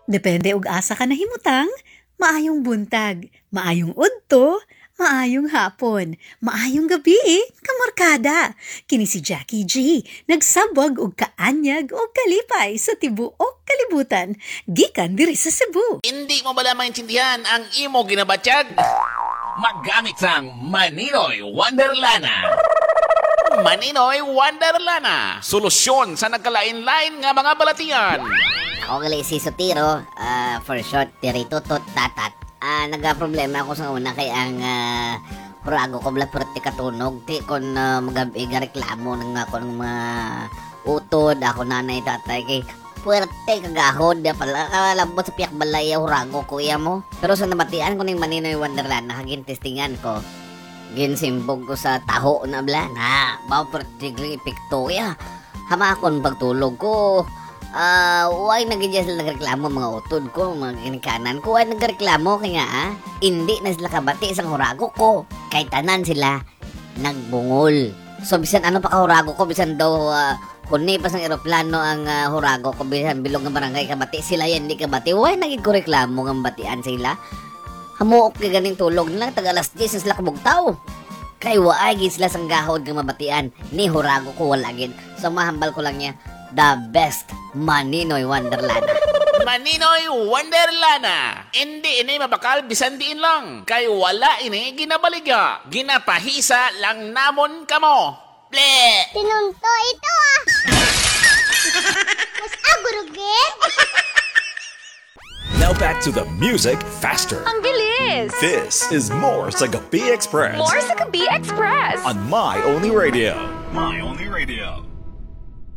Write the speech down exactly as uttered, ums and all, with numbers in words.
Depende ug asa ka nahimutang, maayong buntag, maayong udto, maayong hapon, maayong gabi, kamarkada. Kini si Jackie G, nagsabwag og kaanyag og kalipay sa tibuok kalibutan, gikan diri sa Cebu. Hindi mo bala maintindihan ang imo ginabatyag? Maggamit sang Maninoy Wonderlana. Maninoy Wonderlana, solusyon sa nagkalain-lain nga mga balatian. Ako gali si Sotiro, uh, for short, Tiritutot Tatat. Ah, nagka-problema ako sa una kay ang uh, hurago ko bala perti katunog. Ti kon uh, magabi nga reklamo ng ako ng mga utod, ako nanay tatay kay puwerte kagahod da pala kalabot sa piyak balay hurago kuya mo. Pero sa nabatian ko ning Maninoy Wonderland, nakagin testingan ko. Ginsimbog ko sa taho na bala na, bao perti gling epekto ya. Hamakon pagtulog ko. Ah, uh, why nagigya sila nagreklamo mga utod ko, mga ginikanan ko, why nagreklamo kaya nga ah, hindi na sila kabati isang hurago ko. Kay tanan sila nagbungol. So bisan ano pa ka hurago ko, bisan daw uh, kuni pa sang eroplano ang uh, hurago ko, bisan bilog ng barangay kabati sila yan di kabati. Why nagig ko reklamo ng batian sila? Hamuok ka ganing tulog nila, taga alas diyes sila kabugtaw. Kay waay sila sang gahod ng mabatian ni hurago ko wala gid. So mahambal ko lang niya, the best Maninoy Wonderlana. Maninoy Wonderlana. Hindi ini mabakal bisan diin lang. Kay wala ini ginabaligya. Ginapahisa lang namon kamo. Ble! Tinunto ito ah! Mas agurugit! Now back to the music faster. Ang bilis! This is more sa Gabi Express. More sa Gabi Express! On My Only Radio. My Only Radio.